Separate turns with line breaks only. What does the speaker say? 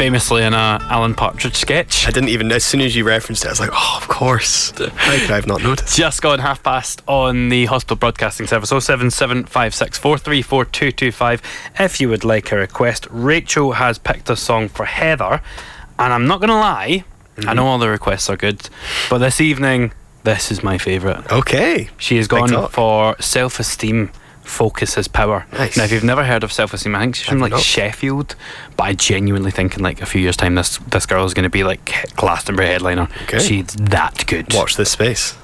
famously in a Alan Partridge sketch.
I didn't even, as soon as you referenced it, I was like, oh, of course. How could I have not noticed?
Just gone past on the Hospital Broadcasting Service, 07756434225. If you would like a request, Rachel has picked a song for Heather, and I'm not going to lie, I know all the requests are good, but this evening, this is my favourite.
Okay.
She has gone for Self-Esteem, Focus is Power.
Nice.
Now, if you've never heard of Self-Esteem, I think she's from like Sheffield, but I genuinely think in like a few years' time this girl is going to be like Glastonbury headliner.
Okay.
She's that good.
Watch this space.